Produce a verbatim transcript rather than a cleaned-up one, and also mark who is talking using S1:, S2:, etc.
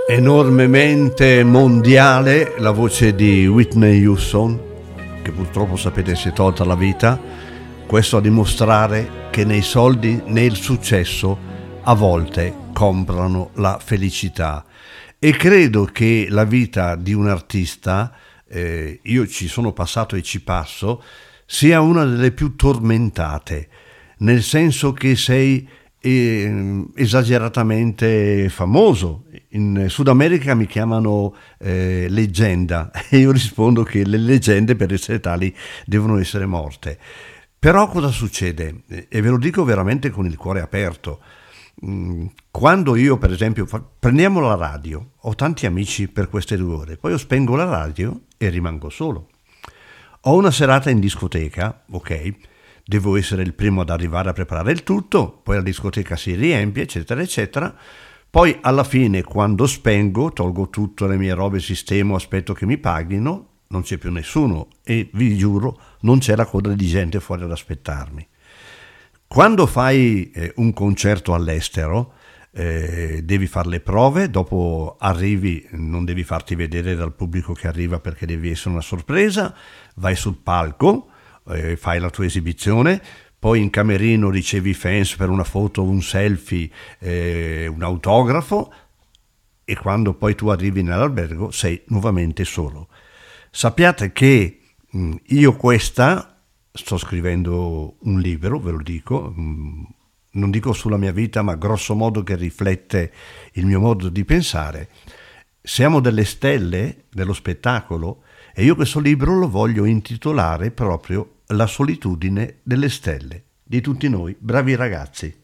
S1: Enormemente mondiale la voce di Whitney Houston, che purtroppo sapete si è tolta la vita. Questo a dimostrare che nei soldi, nel successo, a volte comprano la felicità. E credo che la vita di un artista, eh, io ci sono passato e ci passo, sia una delle più tormentate, nel senso che sei eh, esageratamente famoso. In Sud America mi chiamano eh, leggenda e io rispondo che le leggende, per essere tali, devono essere morte. Però cosa succede? E ve lo dico veramente con il cuore aperto. Quando io, per esempio, fa... prendiamo la radio, ho tanti amici per queste due ore, poi io spengo la radio e rimango solo. Ho una serata in discoteca, ok, devo essere il primo ad arrivare a preparare il tutto, poi la discoteca si riempie, eccetera, eccetera. Poi alla fine, quando spengo, tolgo tutto, le mie robe, sistemo, aspetto che mi paghino, non c'è più nessuno e vi giuro, non c'è la coda di gente fuori ad aspettarmi. Quando fai eh, un concerto all'estero, eh, devi fare le prove, dopo arrivi, non devi farti vedere dal pubblico che arriva perché devi essere una sorpresa, vai sul palco, eh, fai la tua esibizione, poi in camerino ricevi i fans per una foto, un selfie, eh, un autografo, e quando poi tu arrivi nell'albergo sei nuovamente solo. Sappiate che mh, io questa... sto scrivendo un libro, ve lo dico, non dico sulla mia vita, ma grosso modo che riflette il mio modo di pensare. Siamo delle stelle dello spettacolo e io questo libro lo voglio intitolare proprio La solitudine delle stelle, di tutti noi bravi ragazzi.